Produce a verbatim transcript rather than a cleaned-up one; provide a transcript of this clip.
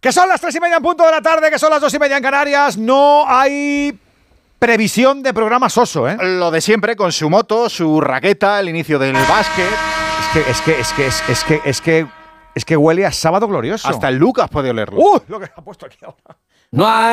Que son las tres y media en punto de la tarde, que son las dos y media en Canarias. No hay previsión de programa soso, ¿eh? Lo de siempre, con su moto, su raqueta, el inicio del básquet. Es que, es que, es que, es, es que, es que, es que huele a sábado glorioso. Hasta el Lucas puede olerlo. ¡Uh! Lo que ha puesto aquí ahora. No hay